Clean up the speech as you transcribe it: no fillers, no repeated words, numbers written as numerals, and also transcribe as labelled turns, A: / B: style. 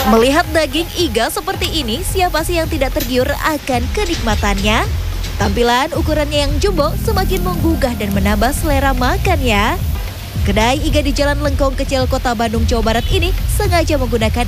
A: Melihat daging iga seperti ini, siapa sih yang tidak tergiur akan kenikmatannya? Tampilan ukurannya yang jumbo semakin menggugah dan menambah selera makan ya. Kedai iga di Jalan Lengkong Kecil, Kota Bandung, Jawa Barat ini sengaja menggunakan